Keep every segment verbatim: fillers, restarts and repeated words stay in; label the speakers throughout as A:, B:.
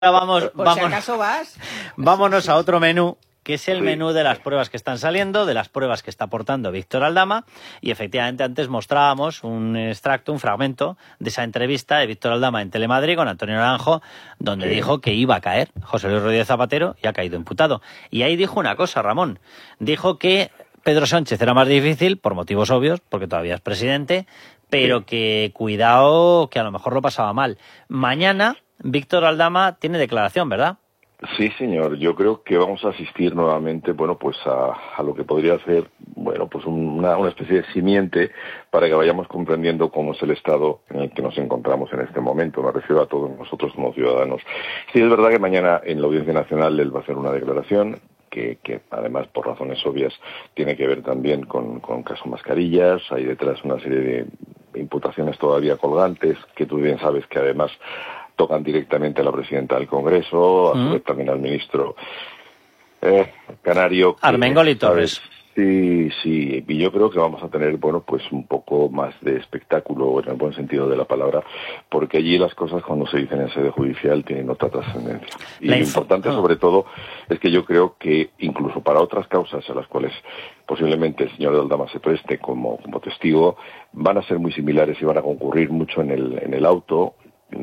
A: Vamos,
B: Por
A: vamos,
B: si acaso vas.
A: Vámonos a otro menú, que es el
C: Sí.
A: menú de las pruebas que están saliendo, de las pruebas que está aportando Víctor Aldama, y efectivamente antes mostrábamos un extracto, un fragmento de esa entrevista de Víctor Aldama en Telemadrid con Antonio Naranjo, donde
C: Sí.
A: dijo que iba a caer José Luis Rodríguez Zapatero y ha caído imputado. Y ahí dijo una cosa, Ramón, dijo que Pedro Sánchez era más difícil, por motivos obvios, porque todavía es presidente, pero
C: Sí.
A: que cuidado, que a lo mejor lo pasaba mal. Mañana Víctor Aldama tiene declaración, ¿verdad?
C: Sí, señor. Yo creo que vamos a asistir nuevamente, bueno, pues a, a lo que podría ser, bueno, pues una, una especie de simiente para que vayamos comprendiendo cómo es el estado en el que nos encontramos en este momento. Me refiero a todos nosotros como ciudadanos. Sí, es verdad que mañana en la Audiencia Nacional él va a hacer una declaración que, que además, por razones obvias, tiene que ver también con, con caso Mascarillas. Hay detrás una serie de imputaciones todavía colgantes, que tú bien sabes que además tocan directamente a la presidenta del Congreso, a su vez también al ministro eh, canario. Que,
A: Armengol Torres.
C: ¿sabes? Sí, sí, y yo creo que vamos a tener, bueno, pues un poco más de espectáculo en el buen sentido de la palabra, porque allí las cosas cuando se dicen en sede judicial tienen otra trascendencia. Y lo importante
A: oh.
C: sobre todo es que yo creo que incluso para otras causas a las cuales posiblemente el señor Aldama se preste como, como testigo, van a ser muy similares y van a concurrir mucho en el, en el auto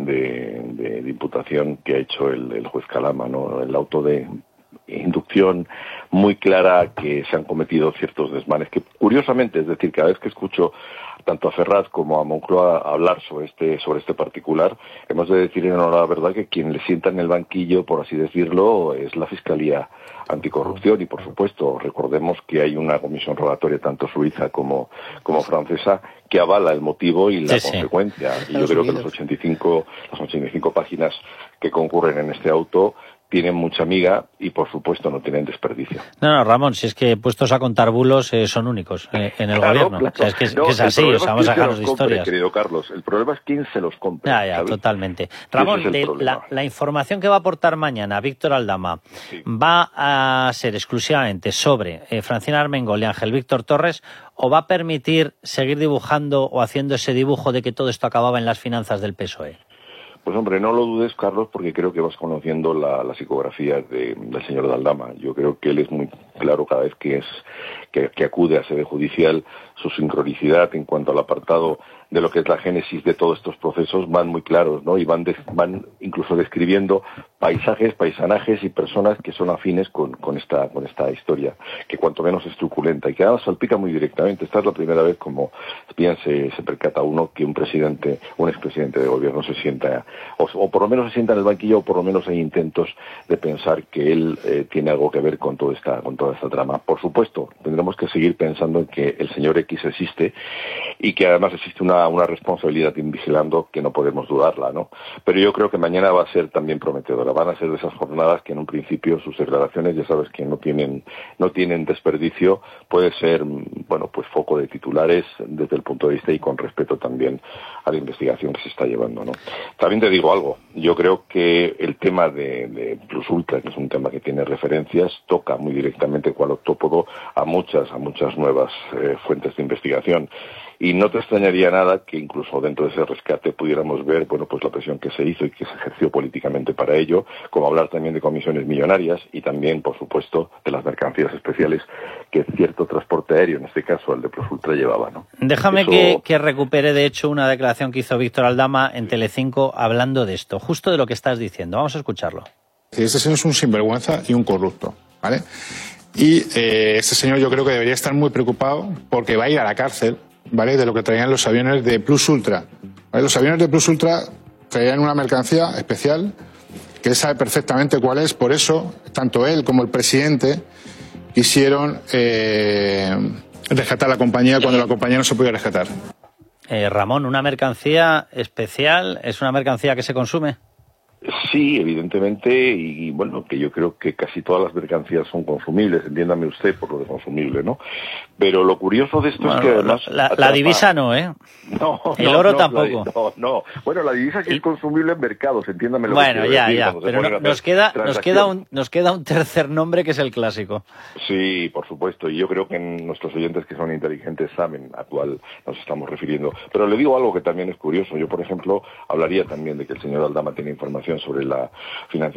C: de, de, de imputación que ha hecho el, el juez Calama, ¿no? El auto de inducción muy clara que se han cometido ciertos desmanes que, curiosamente, es decir, cada vez que escucho tanto a Ferraz como a Moncloa hablar sobre este sobre este particular, hemos de decir en honor a la verdad que quien le sienta en el banquillo, por así decirlo, es la Fiscalía Anticorrupción y, por supuesto, recordemos que hay una comisión rogatoria tanto suiza como, como francesa que avala el motivo y la
A: sí,
C: consecuencia.
A: Sí.
C: Y yo creo que los ochenta y cinco, las ochenta y cinco páginas que concurren en este auto tienen mucha miga y, por supuesto, no tienen desperdicio.
A: No, no, Ramón, si es que puestos a contar bulos eh, son únicos eh, en el
C: claro,
A: gobierno.
C: Claro.
A: O sea, es que, es,
C: no,
A: que es así, o sea, vamos a dejarnos de
C: compre,
A: historias.
C: Querido Carlos, el problema es quién se los compra.
A: Ya, ya,
C: ¿sabes?
A: totalmente. Ramón,
C: es
A: de la, la información que va a aportar mañana Víctor Aldama sí. va a ser exclusivamente sobre eh, Francina Armengol y Ángel Víctor Torres, o va a permitir seguir dibujando o haciendo ese dibujo de que todo esto acababa en las finanzas del P S O E.
C: Pues hombre, no lo dudes, Carlos, porque creo que vas conociendo la, la psicografía de, del señor Aldama. Yo creo que él es muy claro cada vez que es que, que acude a sede judicial, su sincronicidad en cuanto al apartado de lo que es la génesis de todos estos procesos van muy claros, ¿no? Y van, de, van incluso describiendo paisajes, paisanajes y personas que son afines con, con esta con esta historia, que cuanto menos es truculenta y que además salpica muy directamente. Esta es la primera vez, como bien se, se percata uno, que un presidente, un expresidente de gobierno se sienta, o, o por lo menos se sienta en el banquillo, o por lo menos hay intentos de pensar que él eh, tiene algo que ver con toda esta, con toda esta trama. Por supuesto, tendremos que seguir pensando en que el señor X existe y que además existe una una responsabilidad invigilando que no podemos dudarla, ¿no? Pero yo creo que mañana va a ser también prometedora. Van a ser de esas jornadas que en un principio sus declaraciones, ya sabes que no tienen no tienen desperdicio, puede ser, bueno, pues foco de titulares desde el punto de vista y con respeto también a la investigación que se está llevando, ¿no? También te digo algo, yo creo que el tema de, de Plus Ultra, que es un tema que tiene referencias, toca muy directamente cual octópodo a muchas, a muchas nuevas eh, fuentes de investigación. Y no te extrañaría nada que incluso dentro de ese rescate pudiéramos ver, bueno, pues la presión que se hizo y que se ejerció políticamente para ello, como hablar también de comisiones millonarias y también, por supuesto, de las mercancías especiales que cierto transporte aéreo, en este caso el de Plus Ultra, llevaba, ¿no?
A: Déjame
C: Eso...
A: que, que recupere, de hecho, una declaración que hizo Víctor Aldama en Telecinco hablando de esto, justo de lo que estás diciendo. Vamos a escucharlo.
D: Este señor es un sinvergüenza y un corrupto, ¿vale? Y eh, este señor yo creo que debería estar muy preocupado porque va a ir a la cárcel, ¿vale? De lo que traían los aviones de Plus Ultra. ¿Vale? Los aviones de Plus Ultra traían una mercancía especial que él sabe perfectamente cuál es. Por eso, tanto él como el presidente quisieron eh, rescatar la compañía cuando la compañía no se podía rescatar.
A: Eh, Ramón, ¿una mercancía especial es una mercancía que se consume?
C: Sí, evidentemente, y, y bueno, que yo creo que casi todas las mercancías son consumibles, entiéndame usted por lo de consumible, ¿no? Pero lo curioso de esto
A: bueno,
C: es que además...
A: La,
C: atrapa...
A: la divisa no, ¿eh?
C: No,
A: el
C: no,
A: oro
C: no,
A: tampoco.
C: La, no, no. Bueno, la divisa sí es consumible en mercados, entiéndame lo
A: bueno,
C: que
A: ya,
C: decir,
A: ya, pero no, nos, queda, nos, queda un, nos queda un tercer nombre que es el clásico.
C: Sí, por supuesto, y yo creo que nuestros oyentes que son inteligentes saben a cuál nos estamos refiriendo. Pero le digo algo que también es curioso. Yo, por ejemplo, hablaría también de que el señor Aldama tiene información información sobre la financiación